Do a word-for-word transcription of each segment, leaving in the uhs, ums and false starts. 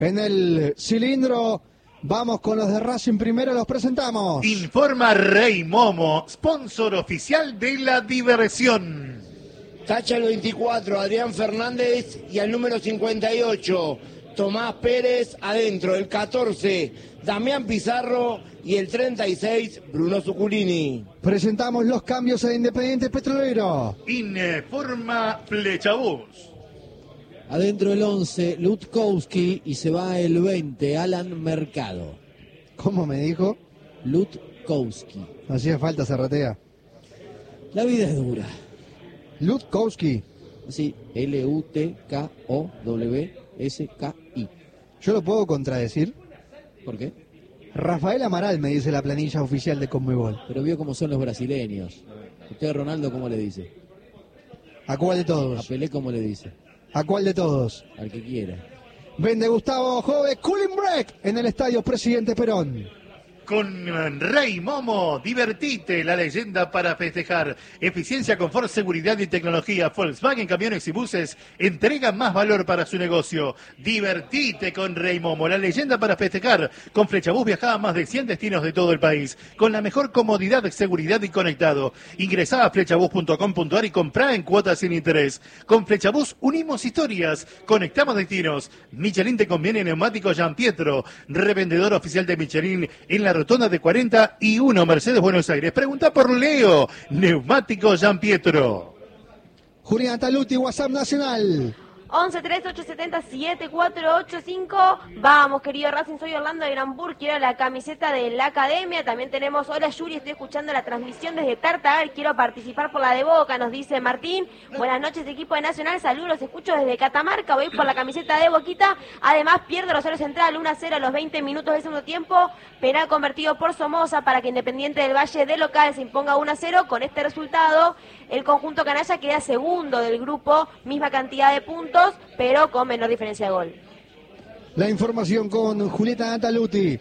En el cilindro, vamos con los de Racing primero, los presentamos. Informa Rey Momo, sponsor oficial de la diversión. Tacha el veinticuatro, Adrián Fernández, y al número cincuenta y ocho, Tomás Pérez, adentro. El catorce, Damián Pizarro, y el treinta y seis, Bruno Zuculini. Presentamos los cambios a Independiente Petrolero. Informa Flechabús. Adentro el once, Lutkowski, y se va el veinte, Alan Mercado. ¿Cómo me dijo? Lutkowski. Hacía falta Zarratea. La vida es dura. Lutkowski. Sí, L U T K O W S K I. ¿Yo lo puedo contradecir? ¿Por qué? Rafael Amaral me dice la planilla oficial de Conmebol. Pero vio cómo son los brasileños. ¿Usted, Ronaldo, cómo le dice? ¿A cuál de todos? A Pelé, ¿cómo le dice? ¿A cuál de todos? Al que quiera. Vende Gustavo Jove, Cooling Break en el estadio Presidente Perón. Con Rey Momo, divertite, la leyenda para festejar. Eficiencia, confort, seguridad y tecnología. Volkswagen Camiones y Buses entrega más valor para su negocio. Divertite con Rey Momo, la leyenda para festejar. Con Flechabús viaja a más de cien destinos de todo el país. Con la mejor comodidad, seguridad y conectado. Ingresá a flechabús punto com punto ar y comprá en cuotas sin interés. Con Flechabús unimos historias, conectamos destinos. Michelin te conviene neumático Gian Pietro, revendedor oficial de Michelin en la rotonda de cuarenta y uno, Mercedes, Buenos Aires. Pregunta por Leo, neumático Gian Pietro. Julián Taluti, WhatsApp Nacional. once tres ocho siete cero siete cuatro ocho cinco. Vamos, querido Racing, soy Orlando de Granburg, quiero la camiseta de la academia. También tenemos, hola Yuri, estoy escuchando la transmisión desde Tartagal, quiero participar por la de Boca, nos dice Martín. Buenas noches, equipo de Nacional, saludos, los escucho desde Catamarca, voy por la camiseta de Boquita. Además, pierde Rosario Central uno a cero a los veinte minutos del segundo tiempo. Penal convertido por Somoza para que Independiente del Valle de local se imponga uno a cero. Con este resultado, el conjunto canalla queda segundo del grupo, misma cantidad de puntos, pero con menor diferencia de gol. La información con Julieta Nataluti,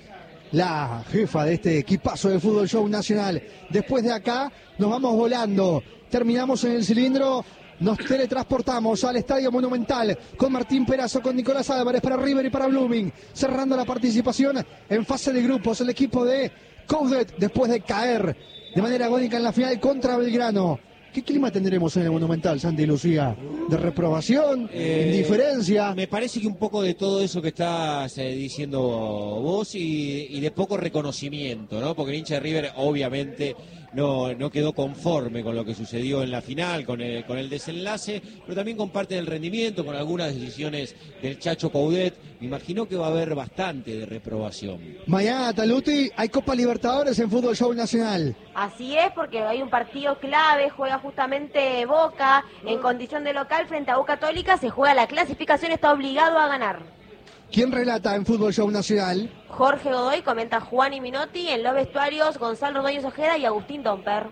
la jefa de este equipazo de Fútbol Show Nacional. Después de acá nos vamos volando, terminamos en el cilindro, nos teletransportamos al Estadio Monumental con Martín Perazo, con Nicolás Álvarez para River y para Blooming, cerrando la participación en fase de grupos el equipo de Coudet después de caer de manera agónica en la final contra Belgrano. ¿Qué clima tendremos en el Monumental, Santi Lucía? ¿De reprobación? Eh, ¿Indiferencia? Me parece que un poco de todo eso que estás eh, diciendo vos y, y de poco reconocimiento, ¿no? Porque el hincha de River obviamente no, no quedó conforme con lo que sucedió en la final, con el, con el desenlace, pero también con parte del rendimiento, con algunas decisiones del Chacho Coudet. Me imagino que va a haber bastante de reprobación. Mañana, Taluti, hay Copa Libertadores en Fútbol Show Nacional. Así es, porque hay un partido clave, juega justamente Boca en condición de local frente a Boca Católica, se juega la clasificación, está obligado a ganar. ¿Quién relata en Fútbol Show Nacional? Jorge Godoy, comenta Juan y Minotti, en los vestuarios Gonzalo Ordóñez Ojeda y Agustín Domper.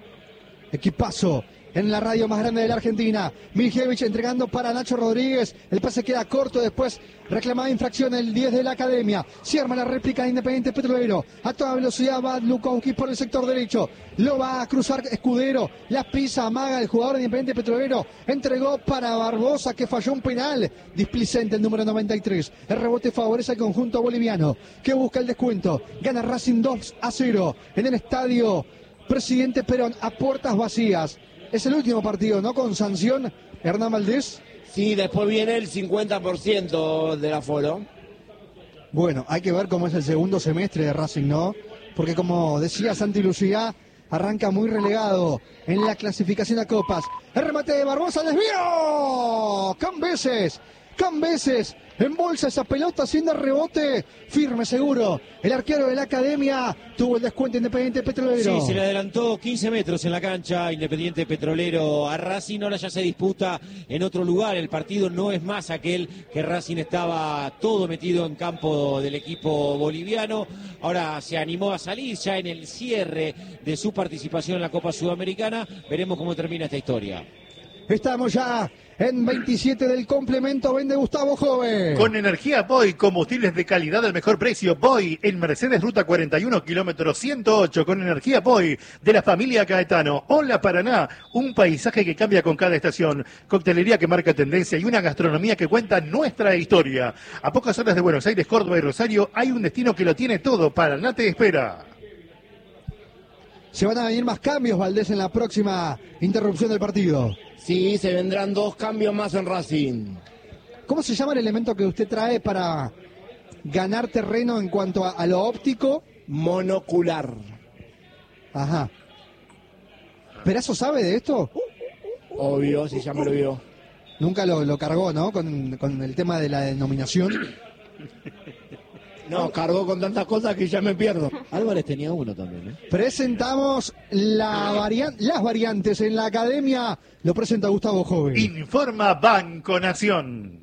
Equipazo en la radio más grande de la Argentina. Miljevich entregando para Nacho Rodríguez. El pase queda corto, después reclamada infracción el diez de la academia. Se arma la réplica de Independiente Petrolero. A toda velocidad va Lutkowski por el sector derecho. Lo va a cruzar Escudero. La pisa, amaga el jugador de Independiente Petrolero. Entregó para Barbosa, que falló un penal. Displicente el número noventa y tres. El rebote favorece al conjunto boliviano, que busca el descuento. Gana Racing dos a cero en el estadio Presidente Perón a puertas vacías. Es el último partido, ¿no? Con sanción, Hernán Valdés. Sí, después viene el cincuenta por ciento del aforo. Bueno, hay que ver cómo es el segundo semestre de Racing, ¿no? Porque como decía Santi Lucía, arranca muy relegado en la clasificación a copas. El remate de Barbosa, desvío. Cambeses, Cambeses. Embolsa esa pelota haciendo rebote, firme, seguro. El arquero de la academia tuvo el descuento Independiente Petrolero. Sí, se le adelantó quince metros en la cancha Independiente Petrolero a Racing. Ahora ya se disputa en otro lugar. El partido no es más aquel que Racing estaba todo metido en campo del equipo boliviano. Ahora se animó a salir ya en el cierre de su participación en la Copa Sudamericana. Veremos cómo termina esta historia. Estamos ya En veintisiete del complemento vende Gustavo Jove. Con energía Boy, combustibles de calidad al mejor precio. Boy, en Mercedes Ruta cuarenta y uno, kilómetro ciento ocho. Con energía Boy, de la familia Caetano. Hola Paraná, un paisaje que cambia con cada estación. Coctelería que marca tendencia y una gastronomía que cuenta nuestra historia. A pocas horas de Buenos Aires, Córdoba y Rosario, hay un destino que lo tiene todo. Paraná te espera. Se van a venir más cambios, Valdés, en la próxima interrupción del partido. Sí, se vendrán dos cambios más en Racing. ¿Cómo se llama el elemento que usted trae para ganar terreno en cuanto a, a lo óptico? Monocular. Ajá. ¿Perazo sabe de esto? Obvio, si ya me lo vio. Nunca lo, lo cargó, ¿no? Con, con el tema de la denominación. No, cargó con tantas cosas que ya me pierdo. Álvarez tenía uno también, ¿eh? Presentamos la varian- las variantes en la academia. Lo presenta Gustavo Jove. Informa Banco Nación.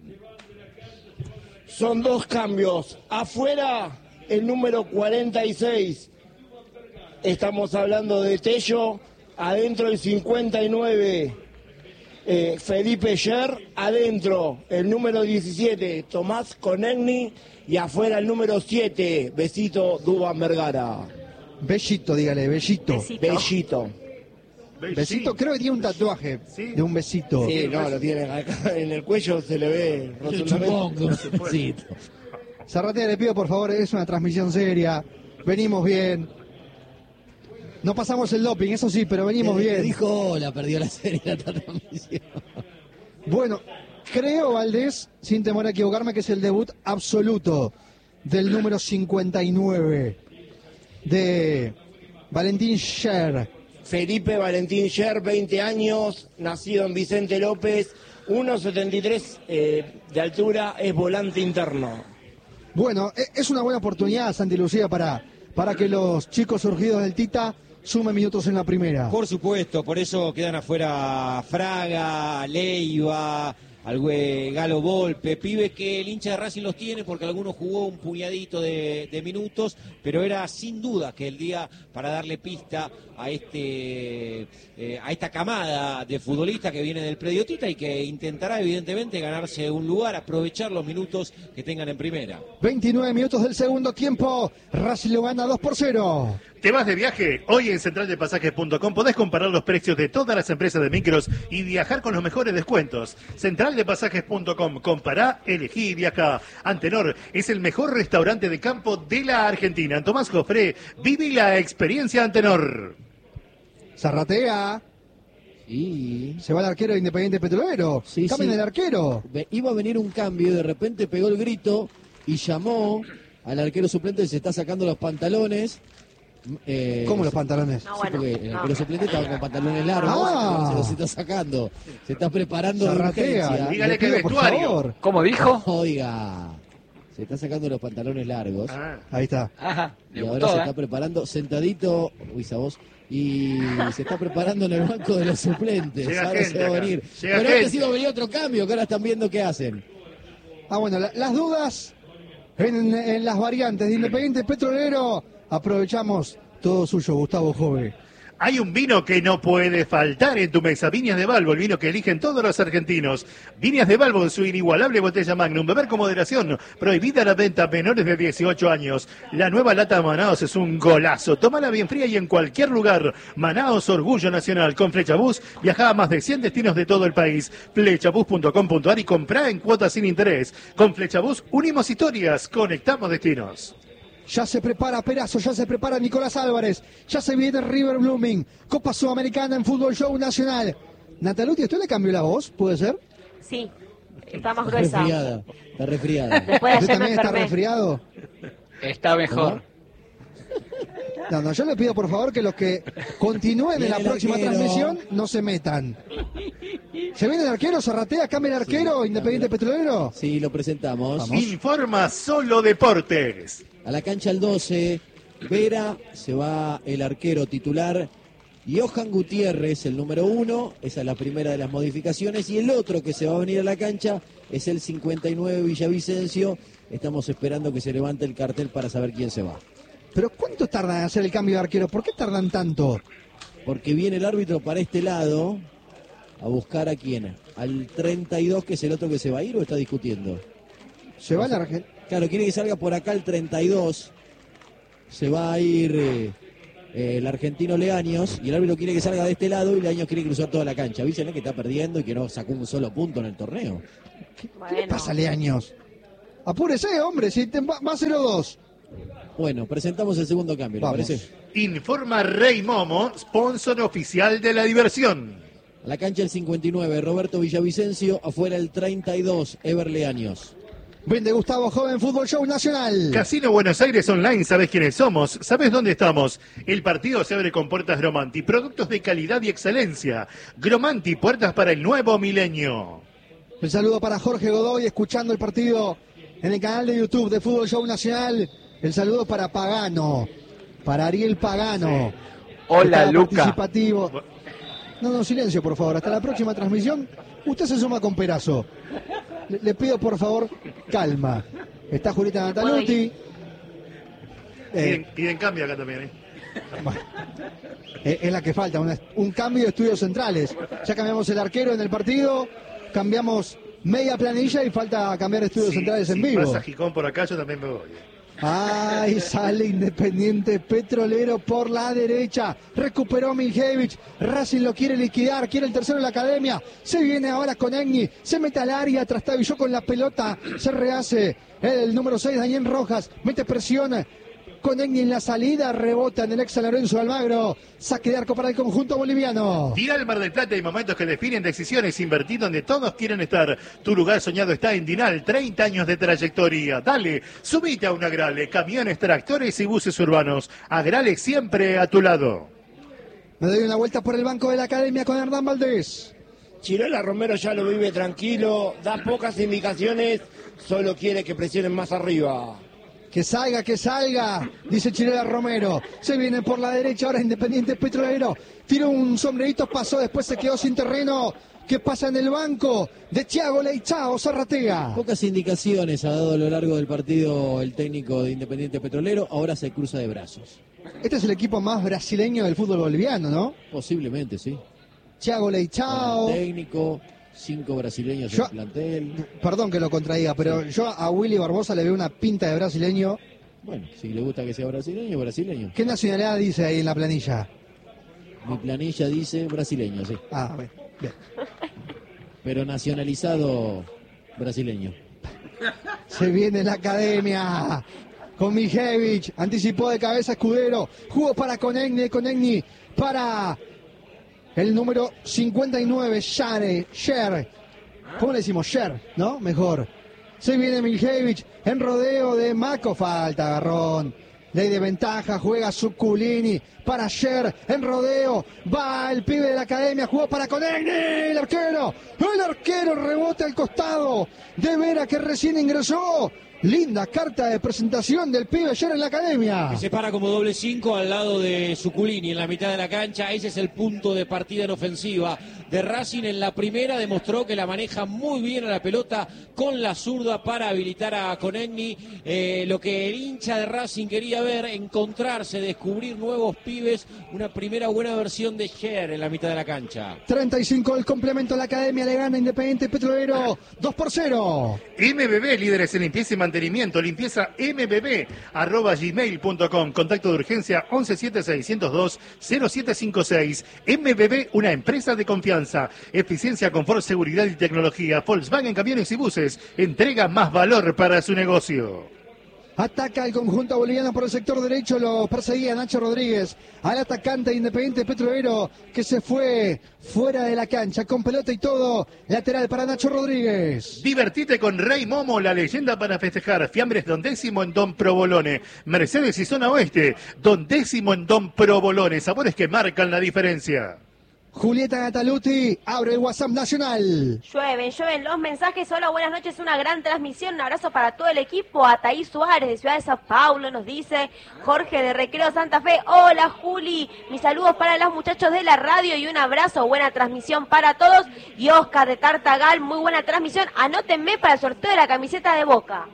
Son dos cambios. Afuera, el número cuarenta y seis. Estamos hablando de Tello. Adentro, el cincuenta y nueve. Eh, Felipe Scher. Adentro, el número diecisiete. Tomás Conegni. Y afuera, el número siete. Besito Dubán Vergara. Bellito, dígale, bellito. Besito. Bellito. Besito, creo que tiene un tatuaje Sí. de un besito. Sí, no, lo tiene acá en el cuello, se le ve rotundamente. Sí. Zarratea, le pido por favor, es una transmisión seria. Venimos bien. No pasamos el doping, eso sí, pero venimos Desde que bien. dijo hola, perdió la serie la transmisión. Bueno, creo, Valdés, sin temor a equivocarme, que es el debut absoluto del número cincuenta y nueve de Valentín Scher. Felipe Valentín Scher, veinte años, nacido en Vicente López, uno setenta y tres eh, de altura, es volante interno. Bueno, e- es una buena oportunidad, Santi Lucía, para, para que los chicos surgidos del Tita sumen minutos en la primera. Por supuesto, por eso quedan afuera Fraga, Leiva, Algüe, Galo Volpe, pibes que el hincha de Racing los tiene porque alguno jugó un puñadito de, de minutos, pero era sin duda que el día para darle pista a este eh, a esta camada de futbolistas que viene del predio Tita y que intentará evidentemente ganarse un lugar, aprovechar los minutos que tengan en primera. veintinueve minutos del segundo tiempo, Racing lo gana dos por cero. ¿Te vas de viaje? Hoy en central de pasajes punto com podés comparar los precios de todas las empresas de micros y viajar con los mejores descuentos. central de pasajes punto com. Compará, elegí y viajá. Antenor es el mejor restaurante de campo de la Argentina. Tomás Jofré, viví la experiencia Antenor. Zarratea, Y se va el arquero de Independiente Petrolero. Sí, Cambien sí. el arquero. Ve- iba a venir un cambio y de repente pegó el grito y llamó al arquero suplente que se está sacando los pantalones. Eh, ¿Cómo los pantalones? No, Sí, bueno. porque el no. arquero suplente estaba con pantalones largos, Ah. se los está sacando, se está preparando de Zarratea, urgencia. Dígale le que pido, el por vestuario. favor. ¿Cómo dijo? Oiga, se está sacando los pantalones largos Ah, Ahí está. Ajá, le y ahora gustó, se ¿eh? está preparando sentadito, uy, esa voz, y se está preparando en el banco de los suplentes. Llega Ahora gente se va a acá, venir. llega Pero antes gente. iba a venir otro cambio, que ahora están viendo qué hacen. Ah, bueno, la- las dudas en, en las variantes de Independiente Petrolero. Aprovechamos todo suyo, Gustavo Jove. Hay un vino que no puede faltar en tu mesa. Viñas de Balbo, el vino que eligen todos los argentinos. Viñas de Balbo en su inigualable botella Magnum. Beber con moderación. Prohibida la venta a menores de dieciocho años. La nueva lata de Manaos es un golazo. Tómala bien fría y en cualquier lugar. Manaos, orgullo nacional. Con Flechabús viaja a más de cien destinos de todo el país. Flechabús punto com punto ar y comprá en cuotas sin interés. Con Flechabús unimos historias, conectamos destinos. Ya se prepara Perazo, ya se prepara Nicolás Álvarez, ya se viene River Blooming, Copa Sudamericana en Fútbol Show Nacional. Nataluti, ¿usted le cambió la voz? ¿Puede ser? Sí, está más Está gruesa. resfriada, está resfriada. Después de ¿Usted ayer me también está enfermé. resfriado? Está mejor. No, no, yo le pido por favor que los que continúen en Viene la el próxima arquero. transmisión no se metan. ¿Se viene el arquero? ¿Zarratea? ¿Cambia el arquero? ¿Independiente Petrolero? Sí, lo presentamos. Informa Solo Deportes. A la cancha el doce, Vera, se va el arquero titular, Johan Gutiérrez, el número uno, esa es la primera de las modificaciones, y el otro que se va a venir a la cancha es el cincuenta y nueve Villavicencio. Estamos esperando que se levante el cartel para saber quién se va. ¿Pero cuánto tardan en hacer el cambio de arquero? ¿Por qué tardan tanto? Porque viene el árbitro para este lado a buscar a quién, al treinta y dos, que es el otro que se va a ir, o está discutiendo. Se va la Argentina. Claro, quiere que salga por acá el treinta y dos, se va a ir eh, eh, el argentino Leaños, y el árbitro quiere que salga de este lado y Leaños quiere cruzar toda la cancha. Avísenle que está perdiendo y que no sacó un solo punto en el torneo. ¿Qué, ¿qué le pasa a Leaños? Apúrese, hombre, si te va, va cero dos. Bueno, presentamos el segundo cambio, ¿le Vamos. parece? Informa Rey Momo, sponsor oficial de la diversión. A la cancha el cincuenta y nueve, Roberto Villavicencio, afuera el treinta y dos, Ever Leaños. Vende Gustavo Joven Fútbol Show Nacional. Casino Buenos Aires Online, ¿sabés quiénes somos? ¿Sabés dónde estamos? El partido se abre con puertas Gromanti, productos de calidad y excelencia. Gromanti, puertas para el nuevo milenio. El saludo para Jorge Godoy, escuchando el partido en el canal de YouTube de Fútbol Show Nacional. El saludo para Pagano, para Ariel Pagano. Sí. Hola, Estaba Luca. Participativo. No, no, silencio, por favor. Hasta la próxima transmisión. Usted se suma con Perazo. Le, le pido, por favor, calma. Está Julieta Nataluti. Eh, y en cambio acá también, ¿eh? Bueno, es, es la que falta, una, un cambio de estudios centrales. Ya cambiamos el arquero en el partido, cambiamos media planilla y falta cambiar estudios Sí, centrales en si vivo. pasa Gijón por acá, yo también me voy. Ay, sale Independiente Petrolero por la derecha. Recuperó Miljevich. Racing lo quiere liquidar. Quiere el tercero de la academia. Se viene ahora con Egni. Se mete al área. Trastabilló con la pelota. Se rehace el número seis, Daniel Rojas. Mete presión con Egni en la salida. Rebota en el ex San Lorenzo de Almagro. Saque de arco para el conjunto boliviano. Tira el Mar del Plata y momentos que definen decisiones. Invertir donde todos quieren estar. Tu lugar soñado está en Dinal. treinta años de trayectoria. Dale, subite a un Agrale. Camiones, tractores y buses urbanos. Agrale siempre a tu lado. Me doy una vuelta por el banco de la academia con Hernán Valdés. Chirola Romero ya lo vive tranquilo, da pocas indicaciones, solo quiere que presionen más arriba. Que salga, que salga, dice Chirola Romero. Se viene por la derecha ahora Independiente Petrolero. Tiró un sombrerito, pasó, después se quedó sin terreno. ¿Qué pasa en el banco de Thiago Leitzao Zarratea? Pocas indicaciones ha dado a lo largo del partido el técnico de Independiente Petrolero, ahora se cruza de brazos. Este es el equipo más brasileño del fútbol boliviano, ¿no? Posiblemente, sí. Thiago Leitzao. Con el técnico, cinco brasileños Yo- en plantel. Perdón que lo contradiga, pero yo a Willy Barbosa le veo una pinta de brasileño. Bueno, si le gusta que sea brasileño, brasileño. ¿Qué nacionalidad dice ahí en la planilla? Mi planilla dice brasileño, sí. Ah, bien, bien. Pero nacionalizado brasileño. Se viene la academia con Miljevich, anticipó de cabeza Escudero, jugó para Conegni, Conegni para el número cincuenta y nueve, Share, Sher, ¿cómo le decimos? Sher, ¿no? Mejor. Se viene Miljevich en rodeo de Maco, falta agarrón. Ley de ventaja, juega Zuculini para Sher en rodeo. Va el pibe de la academia, jugó para Conegni, el arquero. El arquero rebota al costado de Vera que recién ingresó. Linda carta de presentación del pibe ayer en la academia. Que se para como doble cinco al lado de Zuculini en la mitad de la cancha. Ese es el punto de partida en ofensiva de Racing. En la primera demostró que la maneja muy bien a la pelota con la zurda para habilitar a Conegni. Eh, lo que el hincha de Racing quería ver, encontrarse, descubrir nuevos pibes. Una primera buena versión de Sher en la mitad de la cancha. treinta y cinco el complemento de la academia, le gana Independiente Petrolero dos por cero. M B B, líderes en limpieza y mantenimiento. Limpieza M B B, arroba gmail punto com. Contacto de urgencia once siete seiscientos dos cero siete cinco seis. M B B, una empresa de confianza. Eficiencia, confort, seguridad y tecnología. Volkswagen Camiones y Buses. Entrega más valor para su negocio. Ataca el conjunto boliviano por el sector derecho, lo perseguía Nacho Rodríguez, al atacante Independiente Petrolero que se fue fuera de la cancha con pelota y todo, lateral para Nacho Rodríguez. Divertite con Rey Momo, la leyenda para festejar. Fiambres Don Décimo en Don Provolone. Mercedes y Zona Oeste, Don Décimo en Don Provolone. Sabores que marcan la diferencia. Julieta Nataluti abre el WhatsApp nacional. Llueven, llueven los mensajes. Hola, buenas noches, una gran transmisión. Un abrazo para todo el equipo. Ataí Suárez de Ciudad de Sao Paulo nos dice. Jorge de Recreo Santa Fe. Hola, Juli. Mis saludos para los muchachos de la radio y un abrazo. Buena transmisión para todos. Y Oscar de Tartagal, muy buena transmisión. Anótenme para el sorteo de la camiseta de Boca.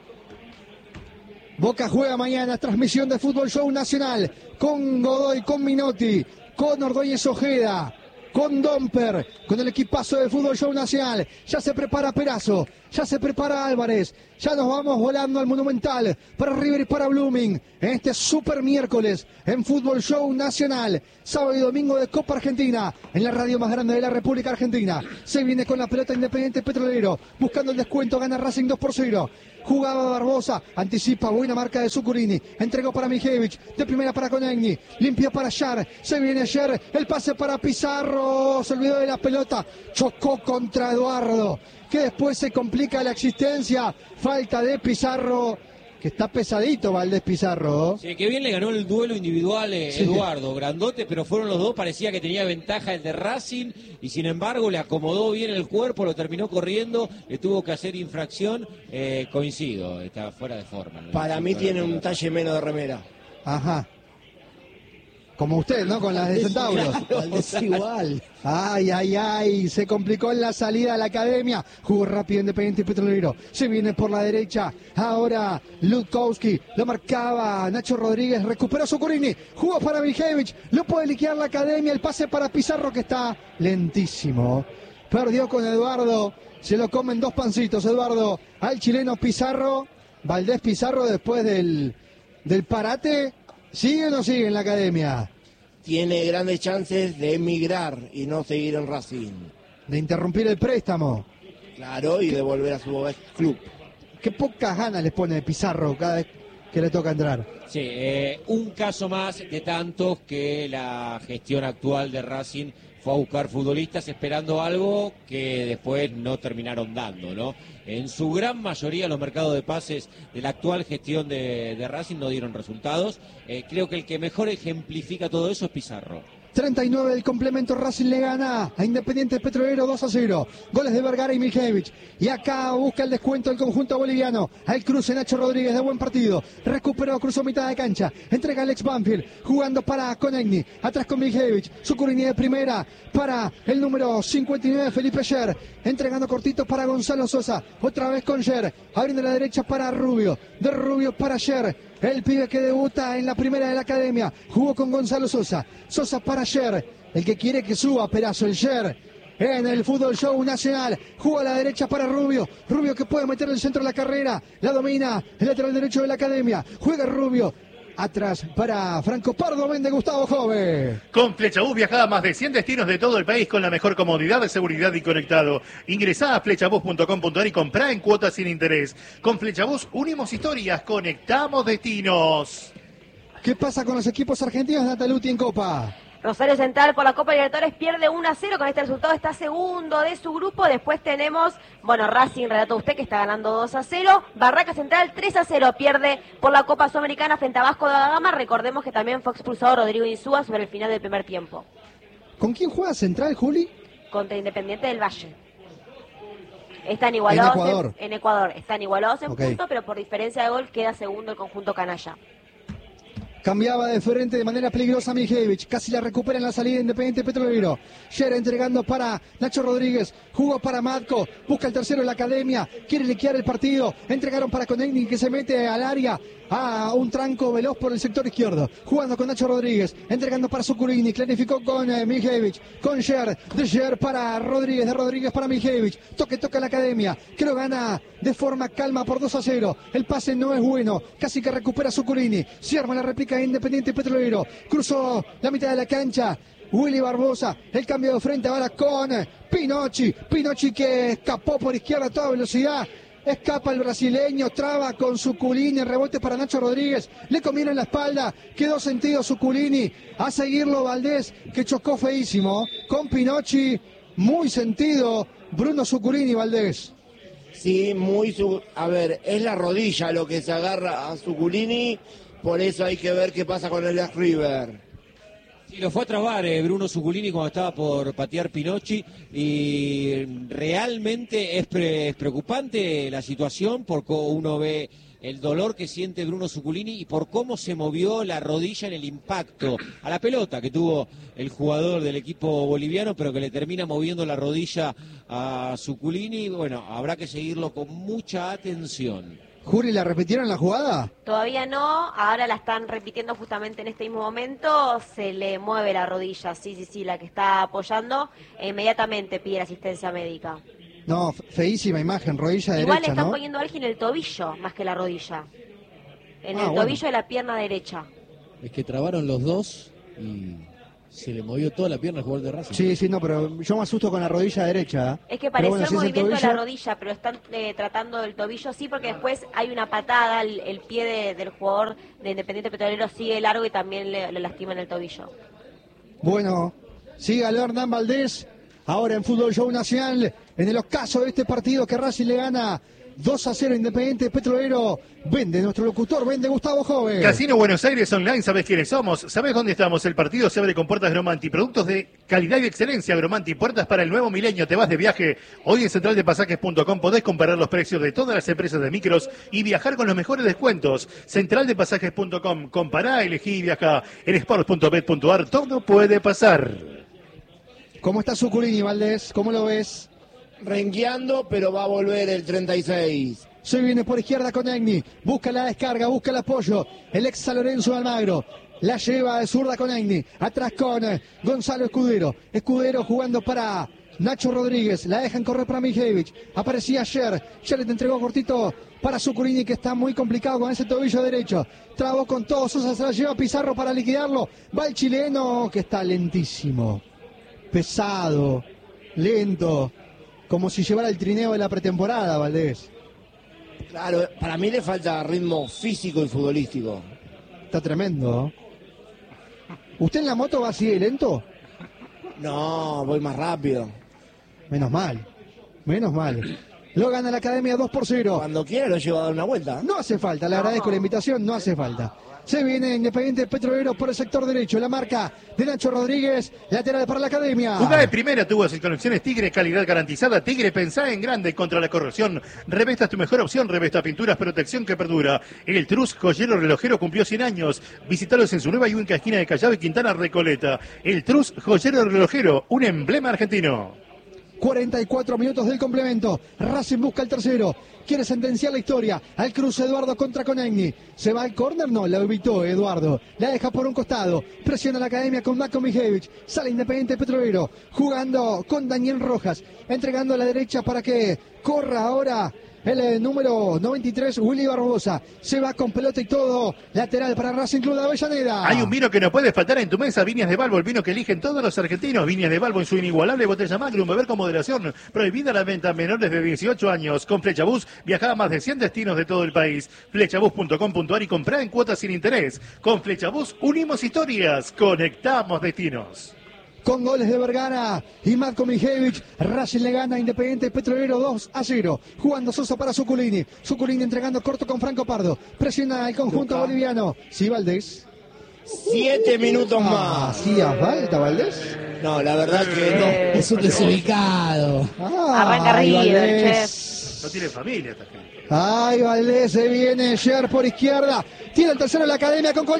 Boca juega mañana, transmisión de Fútbol Show Nacional con Godoy, con Minotti, con Ordóñez Ojeda. con Domper, con el equipazo de Fútbol Show Nacional. Ya se prepara Perazo, ya se prepara Álvarez, ya nos vamos volando al Monumental para River y para Blooming en este super miércoles en Fútbol Show Nacional, sábado y domingo de Copa Argentina en la radio más grande de la República Argentina. Se viene con la pelota Independiente Petrolero, buscando el descuento, gana Racing dos por cero. Jugaba Barbosa, anticipa, buena marca de Zucurini, entregó para Mijevich, de primera para Konechny, limpió para Yar, se viene Yar, el pase para Pizarro, se olvidó de la pelota, chocó contra Eduardo, que después se complica la existencia, falta de Pizarro, que está pesadito Valdés Pizarro. Sí, que bien le ganó el duelo individual eh, sí. Eduardo, grandote, pero fueron los dos, parecía que tenía ventaja el de Racing, y sin embargo le acomodó bien el cuerpo, lo terminó corriendo, le tuvo que hacer infracción, eh, coincido, está fuera de forma. ¿No? Para mí tiene un talle menos de remera. Ajá. Como usted, ¿no? Con las de Centauros. Claro, es igual. Ay, ay, ay. Se complicó en la salida a la academia. Jugó rápido Independiente Petrolero. Se viene por la derecha. Ahora Lutkowski. Lo marcaba Nacho Rodríguez. Recuperó Zucurini. Jugó para Mijevich. Lo puede liquidar la academia. El pase para Pizarro, que está lentísimo. Perdió con Eduardo. Se lo comen dos pancitos, Eduardo. Al chileno Pizarro. Valdés Pizarro, después del, del parate. ¿Sigue o no sigue en la academia? Tiene grandes chances de emigrar y no seguir en Racing. De interrumpir el préstamo. Claro, y de volver a su club. Qué pocas ganas les pone Pizarro cada vez que le toca entrar. Sí, eh, un caso más de tantos que la gestión actual de Racing fue a buscar futbolistas esperando algo que después no terminaron dando, ¿no? En su gran mayoría los mercados de pases de la actual gestión de, de Racing no dieron resultados. Eh, creo que el que mejor ejemplifica todo eso es Pizarro. treinta y nueve del complemento, Racing le gana a Independiente Petrolero dos a cero. Goles de Vergara y Mijevich. Y acá busca el descuento el conjunto boliviano. Al cruce Nacho Rodríguez, de buen partido. Recuperó, cruzó mitad de cancha. Entrega Alex Banfield, jugando para Konechny. Atrás con Mijevich. Zucurini de primera para el número cincuenta y nueve, Felipe Scher. Entregando cortito para Gonzalo Sosa. Otra vez con Scher. Abriendo la derecha para Rubio. De Rubio para Scher. El pibe que debuta en la primera de la academia. Jugó con Gonzalo Sosa. Sosa para Scher. El que quiere que suba, Perazo, el Scher. En el Fútbol Show Nacional. Juega a la derecha para Rubio. Rubio que puede meter el centro de la carrera. La domina el lateral derecho de la academia. Juega Rubio. Atrás para Franco Pardo, vende Gustavo Jove. Con Flechabús viajá a más de cien destinos de todo el país con la mejor comodidad, seguridad y conectado. Ingresá a flechabús punto com punto a r y comprá en cuotas sin interés. Con Flechabús unimos historias, conectamos destinos. ¿Qué pasa con los equipos argentinos, Nataluti, en Copa? Rosario Central por la Copa Libertadores pierde uno a cero, con este resultado está segundo de su grupo. Después tenemos, bueno, Racing, relató usted, que está ganando dos a cero. Barraca Central tres a cero, pierde por la Copa Sudamericana frente a Vasco da Gama. Recordemos que también fue expulsado Rodrigo Insúa sobre el final del primer tiempo. ¿Con quién juega Central, Juli? Contra Independiente del Valle. Están igualados en Ecuador. En, en Ecuador. Están igualados en okay. puntos, pero por diferencia de gol queda segundo el conjunto canalla. Cambiaba de frente de manera peligrosa Mijevich. Casi la recupera en la salida Independiente Petrolero. Scher entregando para Nacho Rodríguez. Jugó para Matco. Busca el tercero en la academia. Quiere liquidar el partido. Entregaron para Konechny, que se mete al área. A un tranco veloz por el sector izquierdo. Jugando con Nacho Rodríguez. Entregando para Zucurini. Clarificó con eh, Mijevich. Con Scher. De Scher para Rodríguez. De Rodríguez para Mijevich. Toque, toca la academia. Que lo gana de forma calma por dos a cero. El pase no es bueno. Casi que recupera Zucurini. Se arma la réplica Independiente Petrolero. Cruzó la mitad de la cancha. Willy Barbosa. El cambio de frente ahora con Pinocchi. Pinocchi que escapó por izquierda a toda velocidad. Escapa el brasileño, traba con Zuculini, rebote para Nacho Rodríguez, le comieron la espalda, quedó sentido Zuculini, a seguirlo Valdés, que chocó feísimo, con Pinocchi, muy sentido, Bruno Zuculini, Valdés. Sí, muy, su... a ver, es la rodilla lo que se agarra a Zuculini, por eso hay que ver qué pasa con el River. Sí, lo fue a trabar eh, Bruno Zuculini cuando estaba por patear Pinocchi, y realmente es, pre, es preocupante la situación porque uno ve el dolor que siente Bruno Zuculini y por cómo se movió la rodilla en el impacto a la pelota que tuvo el jugador del equipo boliviano, pero que le termina moviendo la rodilla a Zuculini. Bueno, habrá que seguirlo con mucha atención. Juli, ¿la repitieron la jugada? Todavía no, ahora la están repitiendo justamente en este mismo momento, se le mueve la rodilla, sí, sí, sí, la que está apoyando, e inmediatamente pide asistencia médica. No, feísima imagen, rodilla Igual derecha, le están ¿no? poniendo algo en el tobillo, más que la rodilla. En Ah, el bueno. tobillo de la pierna derecha. Es que trabaron los dos y se le movió toda la pierna al jugador de Racing. Sí, sí, no, pero yo me asusto con la rodilla derecha. Es que Pero pareció bueno, el si es el movimiento de la tobillo- rodilla, pero están eh, tratando del tobillo, sí, porque después hay una patada, el, el pie de- del jugador de Independiente Petrolero sigue largo y también le, le lastima en el tobillo. Bueno, sígalo Hernán Valdés, ahora en Fútbol Show Nacional, en el ocaso de este partido que Racing le gana dos a cero Independiente Petrolero. Vende nuestro locutor, vende Gustavo Joven. Casino Buenos Aires Online, ¿sabés quiénes somos? ¿Sabés dónde estamos? El partido se abre con puertas Gromanti. Productos de calidad y excelencia, Gromanti. Puertas para el nuevo milenio. Te vas de viaje. Hoy en central de pasajes punto com podés comparar los precios de todas las empresas de micros y viajar con los mejores descuentos. central de pasajes punto com. Compará, elegí y viajá. En sports punto bet punto ar todo puede pasar. ¿Cómo está Suculini, Valdés? ¿Cómo lo ves? Rengueando, pero va a volver el treinta y seis. Se viene por izquierda con Egni, busca la descarga, busca el apoyo, el ex San Lorenzo Almagro, la lleva de zurda con Egni, atrás con eh, Gonzalo Escudero, Escudero jugando para Nacho Rodríguez, la dejan correr para Mijevich, aparecía ayer, ya le entregó cortito para Suculini que está muy complicado con ese tobillo derecho, trabó con todo, Sosa se la lleva a Pizarro para liquidarlo, va el chileno que está lentísimo, pesado, lento, como si llevara el trineo de la pretemporada, Valdés. Claro, para mí le falta ritmo físico y futbolístico. Está tremendo. ¿Usted en la moto va así de lento? No, voy más rápido. Menos mal. Menos mal. Lo gana la Academia dos por cero. Cuando quiera lo llevo a dar una vuelta. No hace falta, le agradezco la invitación, no hace falta. Se viene Independiente Petrolero por el sector derecho. La marca de Nacho Rodríguez, lateral para la Academia. Jugá de primera, tubos y conexiones Tigre, calidad garantizada. Tigre, pensá en grande contra la corrosión. Revesta es tu mejor opción. Revesta Pinturas, protección que perdura. El Trus Joyero Relojero cumplió cien años. Visitalos en su nueva y única esquina de Callao y Quintana Recoleta. El Trus Joyero Relojero, un emblema argentino. cuarenta y cuatro minutos del complemento. Racing busca el tercero. Quiere sentenciar la historia. Al cruce Eduardo contra Conegni. ¿Se va al córner? No, la evitó Eduardo. La deja por un costado. Presiona la Academia con Marco Mijevich. Sale Independiente Petrolero. Jugando con Daniel Rojas. Entregando a la derecha para que corra ahora el eh, número noventa y tres, Willy Barbosa. Se va con pelota y todo. Lateral para Racing Club de Avellaneda. Hay un vino que no puede faltar en tu mesa, Viñas de Balbo, el vino que eligen todos los argentinos. Viñas de Balbo en su inigualable botella Magnum, beber con moderación. Prohibida la venta a menores de dieciocho años. Con Flechabús viaja a más de cien destinos de todo el país. flechabús punto com punto ar y comprá en cuotas sin interés. Con Flechabús unimos historias, conectamos destinos. Con goles de Vergara y Matko Mijevich, Racing le gana a Independiente Petrolero dos a cero. Jugando Sosa para Suculini. Suculini entregando corto con Franco Pardo. Presiona el conjunto Luca. boliviano. Sí, Valdés. Siete minutos Ah, más. ¿hacía falta, Valdés? No, la verdad que no. Es un desubicado. Ah, Arranca ay, River, Valdés. No tiene familia esta gente. Ay, Valdés, se viene Sher por izquierda. Tiene el tercero en la Academia con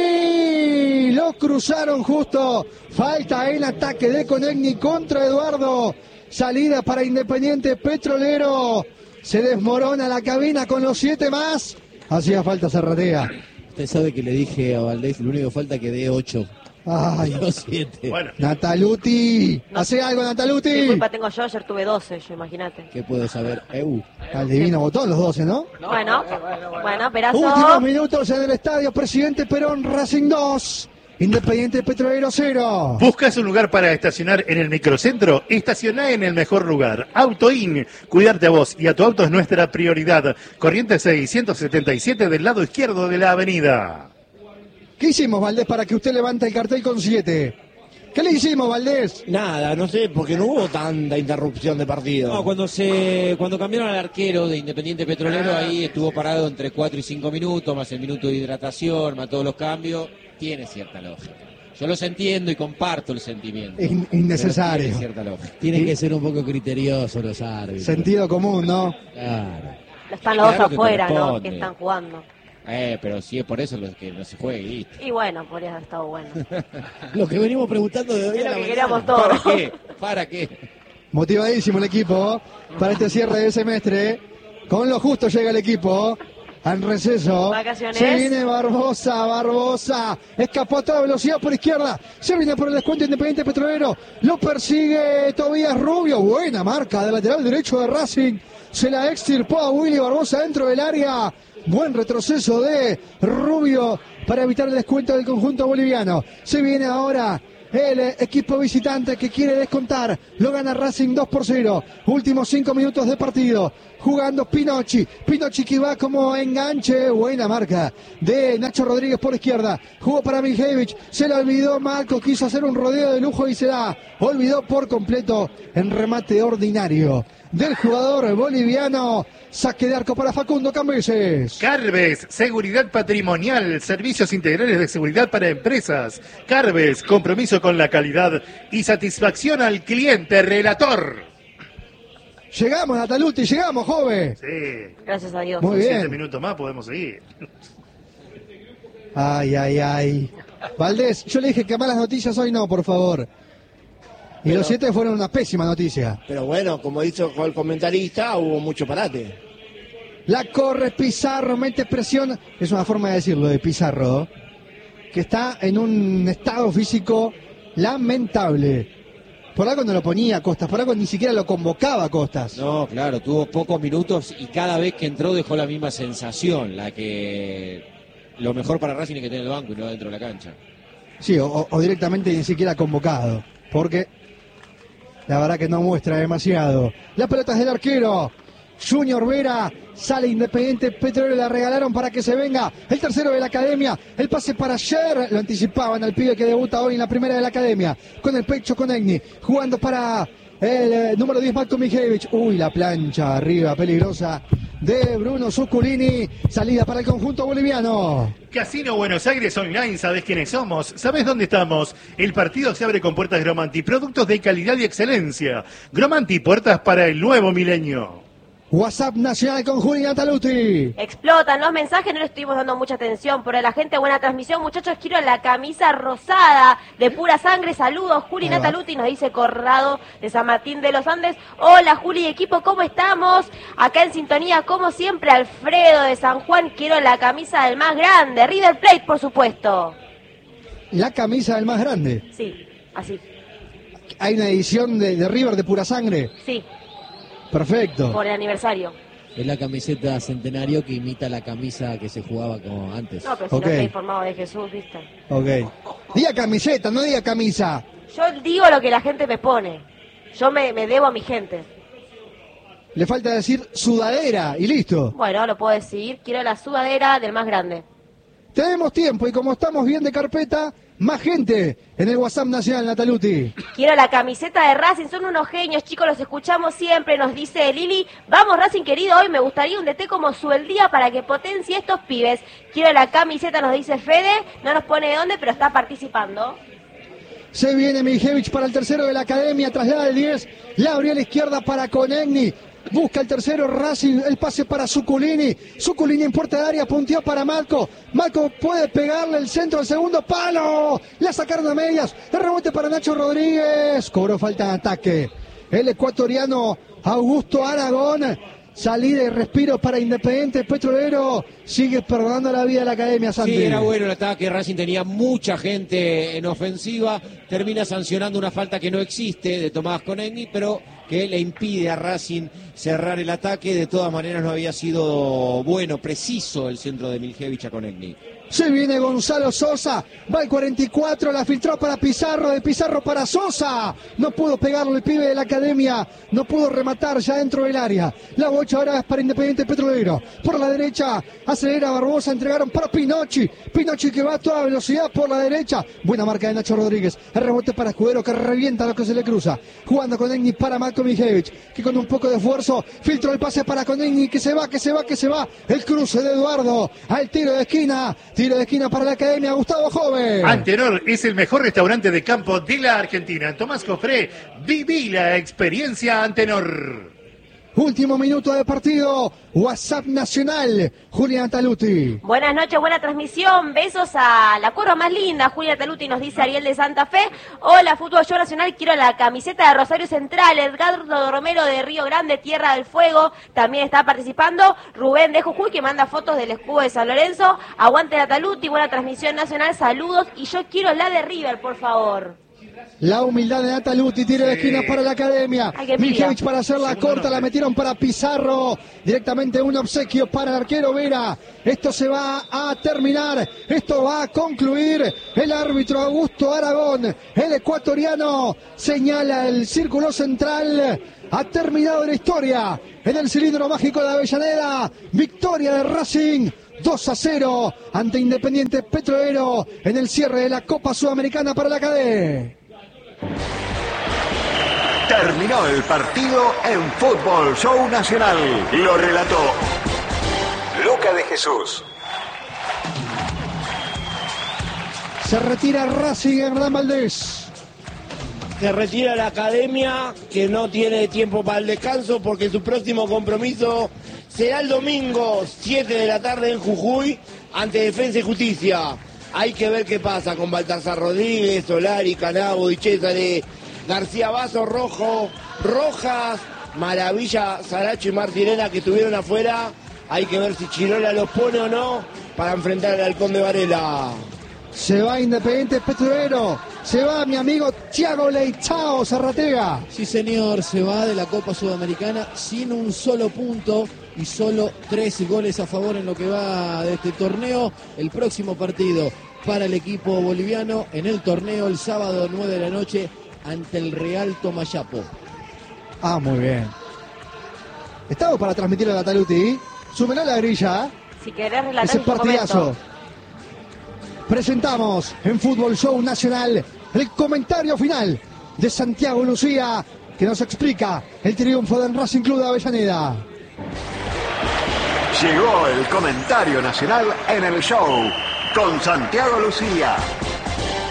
Conegni. Lo cruzaron justo. Falta en ataque de Conegni contra Eduardo. Salida para Independiente Petrolero. Se desmorona la cabina con los siete más. Hacía falta Zarratea. Usted sabe que le dije a Valdés, lo único que falta es que dé ocho. Ay, No siete. Bueno, Nataluti. Hace algo, ¿Qué Nataluti. culpa tengo yo? Ayer tuve doce, yo imagínate. ¿Qué puedo saber? Eu. Al divino botón los doce, ¿no? Bueno, bueno, Perazo. Últimos minutos en el estadio Presidente Perón, Racing dos. Independiente Petrolero cero. ¿buscas un lugar para estacionar en el microcentro? Estacioná en el mejor lugar. AutoIn. Cuidarte a vos y a tu auto es nuestra prioridad. Corrientes seiscientos setenta y siete del lado izquierdo de la avenida. ¿Qué hicimos, Valdés, para que usted levante el cartel con siete? ¿Qué le hicimos, Valdés? Nada, no sé, porque no hubo tanta interrupción de partido. No, cuando se cuando cambiaron al arquero de Independiente Petrolero, ahí estuvo parado entre cuatro y cinco minutos, más el minuto de hidratación, más todos los cambios, tiene cierta lógica. Yo los entiendo y comparto el sentimiento. In- pero innecesario. tiene cierta lógica. Tienen que ser un poco criteriosos los árbitros. Sentido común, ¿no? Claro. Están los dos Claro que afuera, ¿no? corresponde. Que están jugando. Eh, pero si es por eso lo que no se juegue, y listo. Y bueno, podría haber estado bueno. Lo que venimos preguntando de hoy Es a lo la que mañana. queríamos todos. ¿Para qué? ¿Para qué? Motivadísimo el equipo para este cierre de semestre. Con lo justo llega el equipo. En receso. Vacaciones. Se viene Barbosa, Barbosa. Escapó a toda velocidad por izquierda. Se viene por el descuento Independiente Petrolero. Lo persigue Tobías Rubio. Buena marca de lateral derecho de Racing. Se la extirpó a Willy Barbosa dentro del área. Buen retroceso de Rubio para evitar el descuento del conjunto boliviano. Se viene ahora el equipo visitante que quiere descontar. Lo gana Racing dos por cero. Últimos cinco minutos de partido. Jugando Pinocchi. Pinocchi que va como enganche. Buena marca de Nacho Rodríguez por izquierda. Jugó para Miljevich. Se le olvidó Marco. Quiso hacer un rodeo de lujo y se la olvidó por completo en remate ordinario del jugador boliviano. Saque de arco para Facundo Cambeses. Carves, seguridad patrimonial, servicios integrales de seguridad para empresas. Carves, compromiso con la calidad y satisfacción al cliente. Relator. Llegamos, Nataluti, llegamos, joven. Sí. Gracias a Dios. Muy bien. Siete minutos más podemos seguir. Ay, ay, ay. Valdés, yo le dije que malas noticias hoy no, por favor. Y Pero- los siete fueron una pésima noticia. Pero bueno, como dijo el comentarista, hubo mucho parate. La corre Pizarro, mete presión. Es una forma de decirlo de Pizarro, que está en un estado físico lamentable. Por algo no lo ponía Costas, por algo ni siquiera lo convocaba Costas. No, claro, tuvo pocos minutos y cada vez que entró dejó la misma sensación, la que lo mejor para Racing es que tiene el banco y no dentro de la cancha. Sí, o, o directamente ni siquiera convocado, porque la verdad que no muestra demasiado. La pelota es del arquero. Junior Vera, sale Independiente Petrolero, la regalaron para que se venga el tercero de la academia. El pase para ayer, lo anticipaban al pibe que debuta hoy en la primera de la academia. Con el pecho con Egni, jugando para el eh, número diez, Marco Miljevich. Uy, la plancha arriba, peligrosa de Bruno Zuculini. Salida para el conjunto boliviano. Casino Buenos Aires Online, ¿sabés quiénes somos? ¿Sabés dónde estamos? El partido se abre con puertas Gromanti, productos de calidad y excelencia. Gromanti, puertas para el nuevo milenio. WhatsApp nacional con Juli Nataluti. Explotan los mensajes, no le estuvimos dando mucha atención, pero la gente, buena transmisión. Muchachos, quiero la camisa rosada de pura sangre. Saludos, Juli Ahí va. Nataluti, nos dice Corrado de San Martín de los Andes. Hola, Juli y equipo, ¿cómo estamos? Acá en sintonía, como siempre, Alfredo de San Juan. Quiero la camisa del más grande, River Plate, por supuesto. La camisa del más grande. Sí, así, Hay una edición de, de River de pura sangre. sí, Perfecto. por el aniversario. Es la camiseta centenario que imita la camisa que se jugaba como antes. No, pero si Ok. no estoy informado de Jesús, ¿viste? Ok. Diga camiseta, no diga camisa. Yo digo lo que la gente me pone. Yo me, me debo a mi gente. Le falta decir sudadera y listo. Bueno, lo puedo decir. Quiero la sudadera del más grande. Tenemos tiempo y como estamos bien de carpeta, más gente en el WhatsApp nacional, Nataluti. Quiero la camiseta de Racing. Son unos genios, chicos. Los escuchamos siempre. Nos dice Lili. Vamos, Racing querido. Hoy me gustaría un D T como Subeldía para que potencie estos pibes. Quiero la camiseta, nos dice Fede. No nos pone de dónde, pero está participando. Se viene Miljevich para el tercero de la academia, traslada el diez, la abrió a la izquierda para Conegni. Busca el tercero Racing, el pase para Zuculini. Zuculini en puerta de área, punteó para Marco. Marco puede pegarle el centro al segundo palo. La sacaron a medias. El rebote para Nacho Rodríguez. Cobró falta de ataque. El ecuatoriano Augusto Aragón. Salida y respiro para Independiente Petrolero. Sigue perdonando la vida de la academia, Santi. Sí, era bueno el ataque, Racing tenía mucha gente en ofensiva, termina sancionando una falta que no existe de Tomás Conegni, pero que le impide a Racing cerrar el ataque. De todas maneras no había sido bueno, preciso el centro de Miljevich a Conegni. Se viene Gonzalo Sosa, va el cuarenta y cuatro, la filtró para Pizarro, de Pizarro para Sosa. No pudo pegarlo el pibe de la academia, no pudo rematar ya dentro del área. La bocha ahora es para Independiente Petrolero. Por la derecha, acelera Barbosa, entregaron para Pinocchi. Pinocchi que va a toda velocidad por la derecha. Buena marca de Nacho Rodríguez. El rebote para Escudero que revienta lo que se le cruza. Jugando con Egni para Marco Miljevich, que con un poco de esfuerzo filtró el pase para Conegni, que se va, que se va, que se va. El cruce de Eduardo al tiro de esquina. Tiro de esquina para la academia, Gustavo Joven. Antenor es el mejor restaurante de campo de la Argentina. Tomás Cofré, viví la experiencia Antenor. Último minuto de partido. WhatsApp Nacional. Julián Taluti. Buenas noches, buena transmisión. Besos a la curva más linda. Julia Taluti nos dice Ariel de Santa Fe. Hola, Fútbol Show Nacional. Quiero la camiseta de Rosario Central. Edgardo Romero de Río Grande, Tierra del Fuego. También está participando. Rubén de Jujuy, que manda fotos del escudo de San Lorenzo. Aguante la Taluti. Buena transmisión nacional. Saludos. Y yo quiero la de River, por favor. La humildad de Nataluti, tiro de esquina para la academia. Miljevich para hacerla corta, la metieron para Pizarro. Directamente un obsequio para el arquero Vera. Esto se va a terminar, esto va a concluir. El árbitro Augusto Aragón, el ecuatoriano, señala el círculo central. Ha terminado la historia en el cilindro mágico de Avellaneda. Victoria de Racing. dos a cero ante Independiente Petrolero en el cierre de la Copa Sudamericana para la Cadena. Terminó el partido en Fútbol Show Nacional. Lo relató Luca de Jesús. Se retira Racing, Hernán Valdés. Se retira la academia, que no tiene tiempo para el descanso porque su próximo compromiso será el domingo, siete de la tarde en Jujuy, ante Defensa y Justicia. Hay que ver qué pasa con Baltasar Rodríguez, Solari, Canabo, Di Cesare, García Vaso, Rojo, Rojas, Maravilla, Saracho y Martirena, que estuvieron afuera. Hay que ver si Chirola los pone o no para enfrentar al Halcón de Varela. Se va Independiente Petrolero. Se va mi amigo Thiago Leitao Zarratega. Sí, señor, se va de la Copa Sudamericana sin un solo punto y solo tres goles a favor en lo que va de este torneo. El próximo partido para el equipo boliviano en el torneo el sábado nueve de la noche ante el Real Tomayapo. Ah, muy bien. Estamos para transmitirle a la Taluti. Súmela la grilla. ¿eh? Si querés relatar ese en partidazo. momento. Presentamos en Fútbol Show Nacional el comentario final de Santiago Lucía, que nos explica el triunfo del Racing Club de Avellaneda. Llegó el comentario nacional en el show con Santiago Lucía.